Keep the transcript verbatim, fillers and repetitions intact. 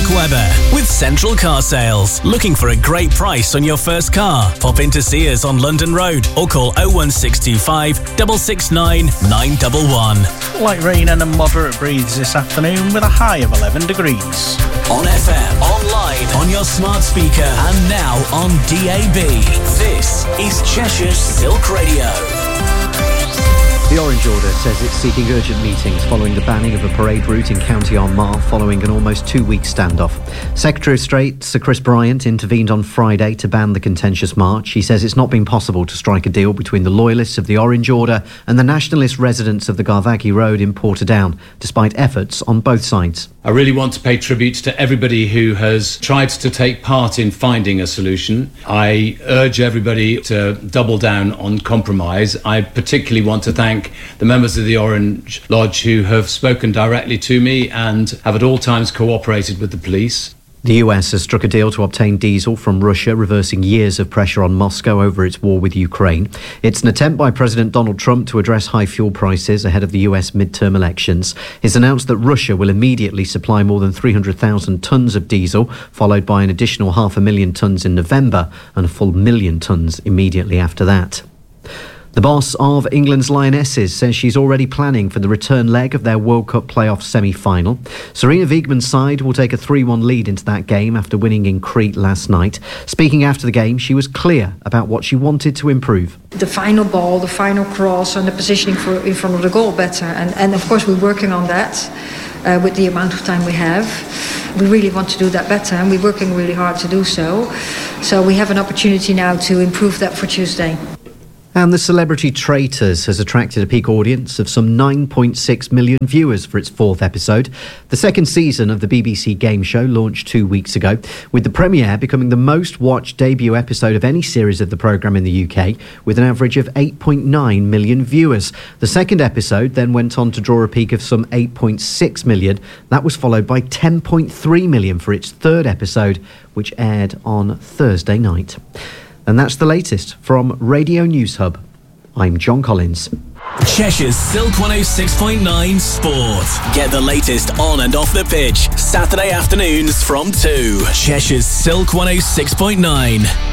Mark Webber with Central Car Sales. Looking for a great price on your first car? Pop in to see us on London Road or call oh one six two five, six six nine, nine one one. Light rain and a moderate breeze this afternoon with a high of eleven degrees. On F M, online, on your smart speaker, and now on D A B. This is Cheshire's Silk Radio. The Orange Order says it's seeking urgent meetings following the banning of a parade route in County Armagh following an almost two-week standoff. Secretary of State Sir Chris Bryant intervened on Friday to ban the contentious march. He says it's not been possible to strike a deal between the loyalists of the Orange Order and the nationalist residents of the Garvaghy Road in Portadown, despite efforts on both sides. I really want to pay tribute to everybody who has tried to take part in finding a solution. I urge everybody to double down on compromise. I particularly want to thank the members of the Orange Lodge who have spoken directly to me and have at all times cooperated with the police. The U S has struck a deal to obtain diesel from Russia, reversing years of pressure on Moscow over its war with Ukraine. It's an attempt by President Donald Trump to address high fuel prices ahead of the U S midterm elections. He's announced that Russia will immediately supply more than three hundred thousand tonnes of diesel, followed by an additional half a million tonnes in November and a full million tonnes immediately after that. The boss of England's Lionesses says she's already planning for the return leg of their World Cup playoff semi-final. Sarina Wiegman's side will take a three one lead into that game after winning in Crete last night. Speaking after the game, she was clear about what she wanted to improve. The final ball, the final cross and the positioning for, in front of the goal better. And, and of course we're working on that uh, with the amount of time we have. We really want to do that better and we're working really hard to do so. So we have an opportunity now to improve that for Tuesday. And The Celebrity Traitors has attracted a peak audience of some nine point six million viewers for its fourth episode. The second season of the B B C game show launched two weeks ago, with the premiere becoming the most watched debut episode of any series of the programme in the U K, with an average of eight point nine million viewers. The second episode then went on to draw a peak of some eight point six million. That was followed by ten point three million for its third episode, which aired on Thursday night. And that's the latest from Radio News Hub. I'm John Collins. Cheshire's Silk one oh six point nine Sport. Get the latest on and off the pitch, Saturday afternoons from two. Cheshire's Silk one oh six point nine.